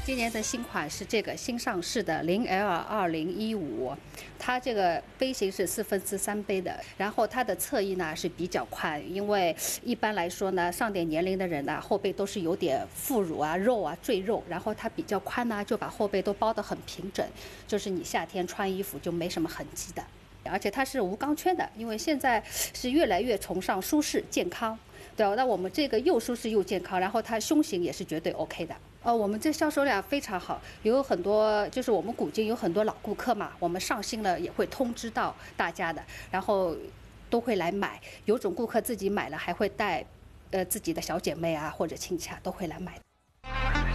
今年的新款是这个新上市的0L2015，它这个杯型是3/4杯的，然后它的侧翼呢是比较宽，因为一般来说呢，上点年龄的人呢后背都是有点副乳啊、肉啊、赘肉，然后它比较宽呢，就把后背都包得很平整，就是你夏天穿衣服就没什么痕迹的。而且它是无钢圈的，因为现在是越来越崇尚舒适健康，对吧？那我们这个又舒适又健康，然后它胸型也是绝对 OK 的。我们这销售量非常好，有很多就是我们古今有很多老顾客嘛，我们上新了也会通知到大家的，然后都会来买。有种顾客自己买了还会带自己的小姐妹啊或者亲戚啊都会来买的。